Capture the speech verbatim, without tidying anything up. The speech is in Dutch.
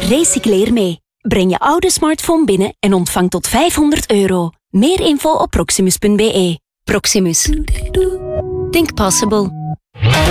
Recycleer mee. Breng je oude smartphone binnen en ontvang tot vijfhonderd euro. Meer info op proximus punt be. Proximus. Think possible.